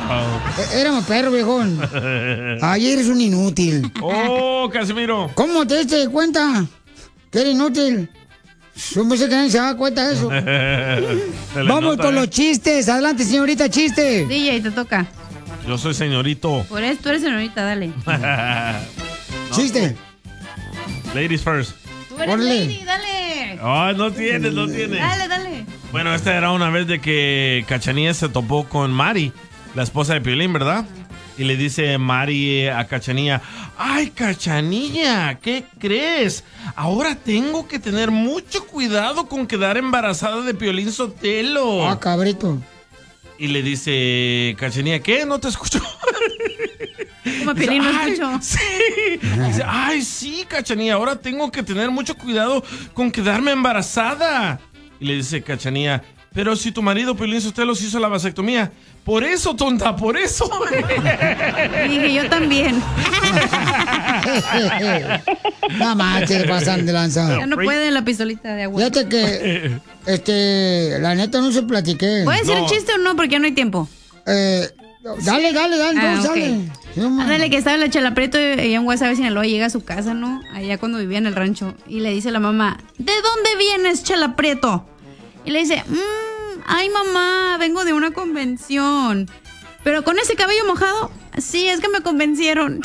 Éramos perros, viejón. Ay, eres un inútil. ¡Oh, Casimiro! ¿Cómo te diste cuenta que eres inútil? Yo pensé que nadie se daba cuenta de eso. Vamos con los chistes. Adelante, señorita, chiste. DJ, te toca. Yo soy señorito. Por eso tú eres señorita, dale. Chiste. Ladies first. Tú eres lady, dale. Oh, no tienes. Dale. Bueno, esta era una vez de que Cachanilla se topó con Mari, la esposa de Piolín, ¿verdad? Y le dice Mari a Cachanilla: ¡ay, Cachanilla! ¿Qué crees? Ahora tengo que tener mucho cuidado con quedar embarazada de Piolín Sotelo. Ah, cabrito. Y le dice Cachanilla: ¿qué? ¿No te escucho? Como Piolín no escuchó. Sí. Dice: ay, sí, Cachanilla, ahora tengo que tener mucho cuidado con quedarme embarazada. Y le dice Cachanilla: pero si tu marido Piolín Sotelo se hizo la vasectomía. Por eso, tonta, por eso. Dije, yo también. No manches, pasan de lanza. Ya no puede la pistolita de agua. Fíjate que, la neta no se platiqué. ¿Puedes decir el chiste o no? Porque ya no hay tiempo. Dale, entonces okay. dale. Ándale, que estaba la Chela Prieto y en Guasave, Sinaloa, llega a su casa, ¿no? Allá cuando vivía en el rancho. Y le dice la mamá: ¿de dónde vienes, Chela Prieto? Y le dice: ay, mamá, vengo de una convención. ¿Pero con ese cabello mojado? Sí, es que me convencieron.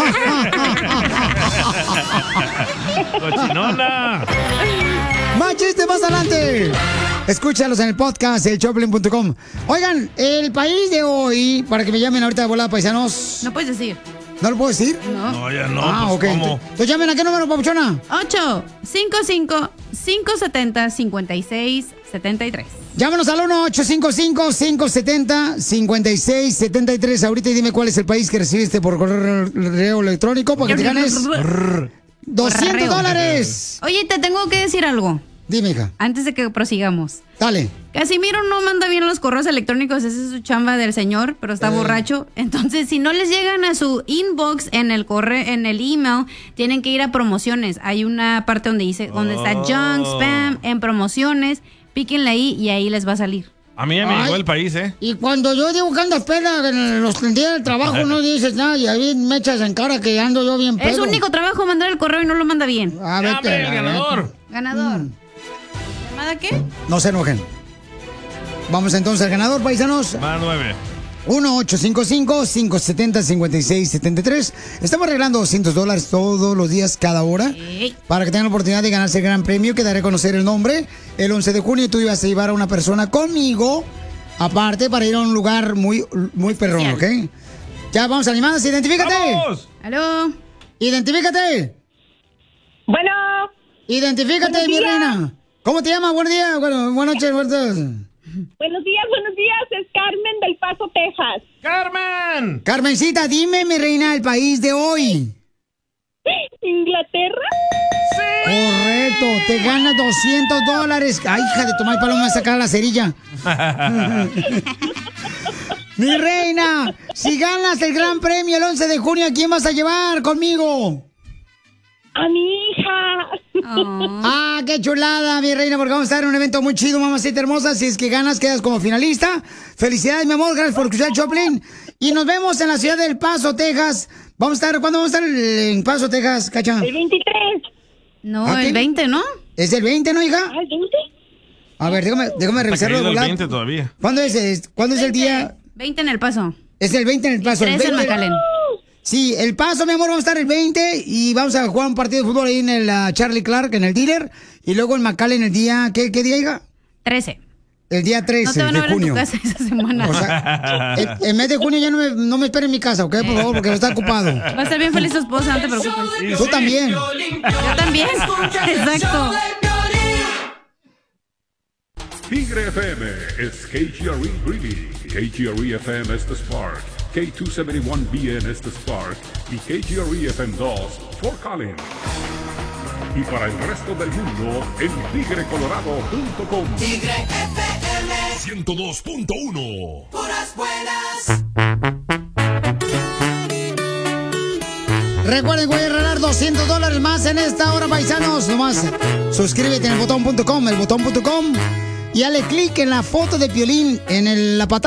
¡Cochinona! ¡Más chistes más adelante! Escúchalos en el podcast, elchoplin.com. Oigan, el país de hoy, para que me llamen ahorita de volada, paisanos. No puedes decir. ¿No lo puedo decir? No, ya no. Ah, pues, ok. ¿cómo? Entonces llamen a qué número, papuchona. 855-570-5673. Llámanos al 1-855-570-5673 ahorita y dime cuál es el país que recibiste por correo electrónico para que te ganes $200. Oye, te tengo que decir algo. Dime, hija. Antes de que prosigamos. Dale. Casimiro no manda bien los correos electrónicos, esa es su chamba del señor, pero está borracho. Entonces, si no les llegan a su inbox en el email, tienen que ir a promociones. Hay una parte donde dice, donde está junk, spam, en promociones, píquenle ahí y ahí les va a salir. A mí ya me llegó el país, ¿eh? Y cuando yo digo que andas peda en los días del trabajo, no dices nada y ahí me echas en cara que ando yo bien pedo. Es su único trabajo mandar el correo y no lo manda bien. Ah, vete. El ganador. Ganador. ¿Llamada qué? No se enojen. Vamos entonces al ganador, paisanos. Va 9. 1-855-570-5673. Estamos regalando $200 todos los días, cada hora. Para que tengan la oportunidad de ganarse el gran premio, que daré a conocer el nombre. El 11 de junio tú ibas a llevar a una persona conmigo, aparte, para ir a un lugar muy, muy perrón, ¿ok? Ya, vamos a llamadas. ¡Identifícate! ¡Vamos! ¡Aló! ¡Identifícate! Bueno. ¡Identifícate, mi reina! ¿Cómo te llamas? Buenos días. Bueno, buenas noches, buenos días. Buenos días. Es Carmen del Paso, Texas. ¡Carmen! Carmencita, dime, mi reina, el país de hoy. ¿Inglaterra? ¡Sí! Correcto, te ganas $200. Ay, hija de tomar paloma, a sacar la cerilla. Mi reina, si ganas el gran premio el 11 de junio, ¿a quién vas a llevar conmigo? A mi hija. Oh. Ah, qué chulada, mi reina, porque vamos a estar en un evento muy chido, mamacita hermosa. Si es que ganas, quedas como finalista. Felicidades, mi amor, gracias por escuchar Choplin. Y nos vemos en la ciudad del Paso, Texas. ¿Cuándo vamos a estar en Paso, Texas, Cacha? El 23. No, el 20, ¿no? ¿Es el 20, no, hija? ¿El 20? A ver, déjame revisarlo de el volada. 20 todavía. ¿Cuándo es el día? 20 en El Paso. Es el 20 en El Paso. 3 en McAllen. Sí, El Paso, mi amor, vamos a estar el 20 y vamos a jugar un partido de fútbol ahí en el Charlie Clark, en el dealer. Y luego en McAllen el día, ¿qué día, hija? 13. El día 13 no te van a de ver junio. En tu casa esa semana. O sea, el mes de junio ya no me esperen en mi casa, ¿ok? Por favor, porque está ocupado. Va a estar bien feliz tu esposa, no te preocupes. Tú también. Yo también. Exacto. Tigre FM es KGRE Greeley, KGRE FM es The Spark, K271BN es The Spark y KGRE FM 2 Fort Collins. Y para el resto del mundo en tigrecolorado.com. Tigre FM 102.1. Puras buenas. Recuerden, voy a regalar $200 más en esta hora, paisanos. Nomás suscríbete en el botón.com, y dale clic en la foto de Piolín en la patada.